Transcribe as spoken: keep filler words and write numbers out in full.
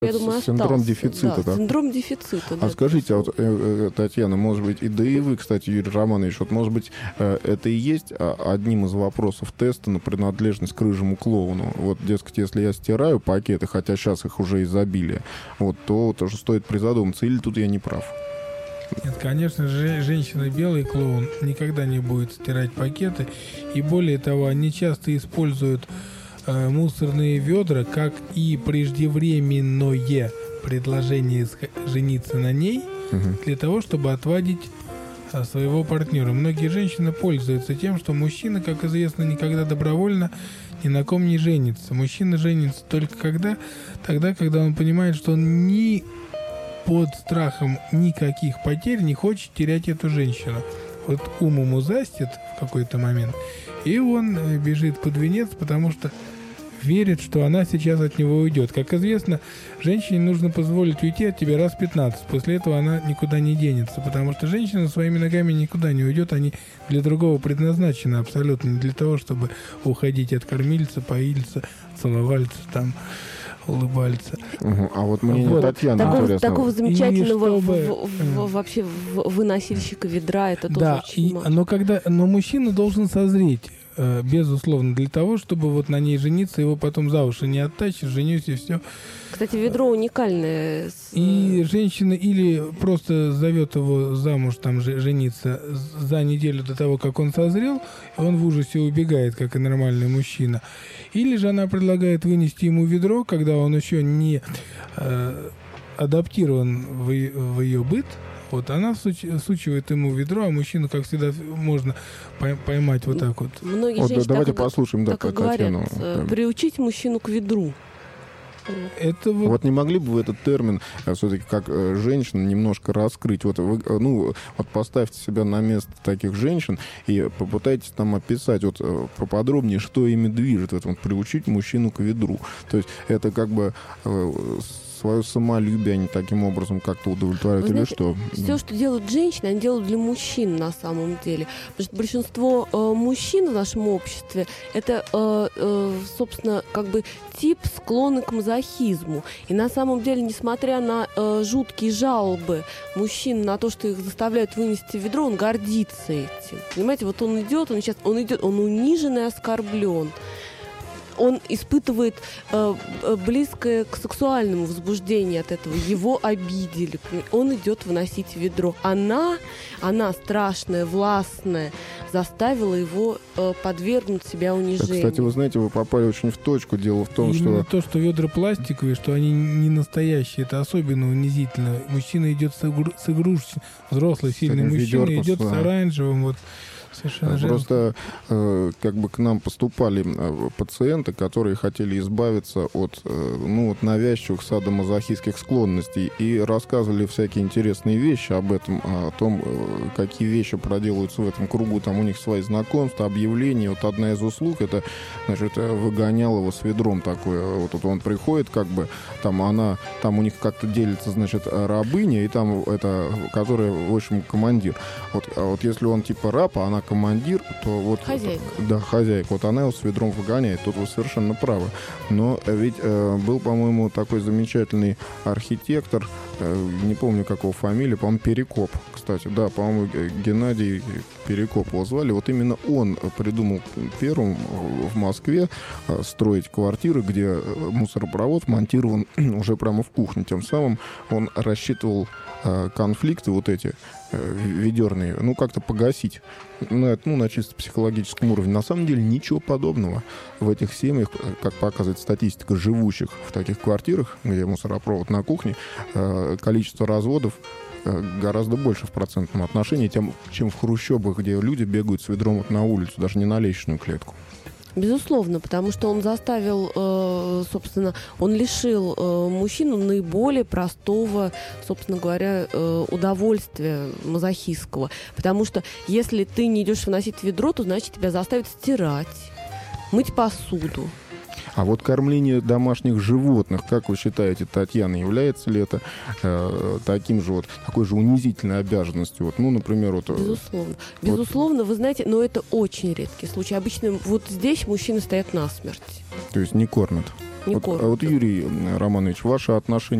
Я думаю, синдром остался. дефицита. Да, Да. синдром дефицита. А да, скажите, а вот, э, Татьяна, может быть, и да и вы, кстати, Юрий Романович, вот, может быть, э, это и есть одним из вопросов теста на принадлежность к рыжему клоуну? Вот, дескать, если я стираю пакеты, хотя сейчас их уже изобилие, вот, то тоже стоит призадуматься, или тут я не прав? Нет, конечно же, женщина белый клоун никогда не будет стирать пакеты. И более того, они часто используют э, мусорные ведра как и преждевременное предложение жениться на ней Угу. для того, чтобы отвадить э, своего партнера. Многие женщины пользуются тем, что мужчина, как известно, никогда добровольно ни на ком не женится. Мужчина женится только когда, тогда, когда он понимает, что он ни под страхом никаких потерь не хочет терять эту женщину. Вот ум ему застит в какой-то момент, и он бежит под венец, потому что верит, что она сейчас от него уйдет. Как известно, женщине нужно позволить уйти от тебя раз пятнадцать. После этого она никуда не денется, потому что женщина своими ногами никуда не уйдет. Они для другого предназначены абсолютно. Не для того, чтобы уходить от кормильца, поильца, целовальца, там, улыбальца. Угу. А вот мне Вот. Татьяна Такого, интересно. такого замечательного И чтобы, в- в- в- вообще в- выносильщика ведра, это тоже Да, очень и, мало. но когда, но мужчина должен созреть, э, безусловно, для того, чтобы вот на ней жениться, его потом за уши не оттащишь, женюсь и все. Кстати, ведро уникальное. с- И женщина или просто зовет его замуж, там, же- жениться за неделю до того, как он созрел, и он в ужасе убегает, как и нормальный мужчина. Или же она предлагает вынести ему ведро, когда он еще не э, адаптирован в, е- в ее быт. Вот она суч- сучивает ему ведро, а мужчину, как всегда, можно пой- поймать вот так вот. Многие Вот, да, женщины давайте так, и- послушаем, да, так и Татьяну. говорят, э, Прям. приучить мужчину к ведру. Это вот, Вот не могли бы вы этот термин э, все-таки как э, женщина немножко раскрыть? Вот вы, э, ну, вот поставьте себя на место таких женщин и попытайтесь там описать вот э, поподробнее, что ими движет в этом, приучить мужчину к ведру. То есть это как бы э, свое самолюбие они таким образом как-то удовлетворяют, Вы или знаете, что? Все, что делают женщины, они делают для мужчин на самом деле. Потому что большинство э, мужчин в нашем обществе это, э, э, собственно, как бы тип склонный к мазохизму. И на самом деле, несмотря на э, жуткие жалобы мужчин на то, что их заставляют вынести ведро, он гордится этим. Понимаете, вот он идет, он сейчас, он идет, он унижен и оскорблен. Он испытывает э, э, близкое к сексуальному возбуждению от этого. Его обидели. Он идет выносить ведро. Она, она страшная, властная, заставила его э, подвергнуть себя Так, унижению. кстати, вы знаете, вы попали очень в точку. Дело в том, именно что... то, что ведра пластиковые, что они не настоящие, это особенно унизительно. Мужчина идет с, игру- с игрушечным, взрослый, сильный этим мужчина ведерком, идет да. с оранжевым, вот, совершенно женским. Просто э, как бы к нам поступали э, пациенты, которые хотели избавиться от, э, ну, вот навязчивых садомазохистских склонностей и рассказывали всякие интересные вещи об этом, о том, э, какие вещи проделываются в этом кругу. Там у них свои знакомства, объявления. Вот одна из услуг — это, значит, выгонял его с ведром такое. Вот, вот он приходит, как бы, там она, там у них как-то делится, значит, рабыня, и там это, которая, в общем, командир. Вот, а вот если он типа раб, а она командир, то вот... Хозяйка. Да, хозяйка. Вот она его с ведром выгоняет. Тут вы совершенно правы. Но ведь э, был, по-моему, такой замечательный архитектор, э, не помню, какого фамилии, по-моему, Перекоп, кстати. Да, по-моему, Геннадий Перекоп его звали. Вот именно он придумал первым в Москве э, строить квартиры, где мусоропровод монтирован уже прямо в кухне. Тем самым он рассчитывал э, конфликты вот эти э, ведерные, ну, как-то погасить. Ну, это, ну, на чисто психологическом уровне. На самом деле ничего подобного в этих семьях, как показывает статистика живущих в таких квартирах, где мусоропровод на кухне, э, количество разводов э, гораздо больше в процентном отношении, тем, чем в хрущебах, где люди бегают с ведром вот на улицу, даже не на лестничную клетку. Безусловно, потому что он заставил, э, собственно, он лишил э, мужчину наиболее простого, собственно говоря, э, удовольствия мазохистского. Потому что если ты не идешь выносить ведро, то значит тебя заставят стирать, мыть посуду. А вот кормление домашних животных, как вы считаете, Татьяна, является ли это э, таким же вот, такой же унизительной обязанностью? Вот, ну, например, вот... Безусловно. Вот. Безусловно, вы знаете, но это очень редкий случай. Обычно вот здесь мужчины стоят насмерть. То есть не кормят? Не вот, кормят. а вот, Юрий Романович, ваше отношение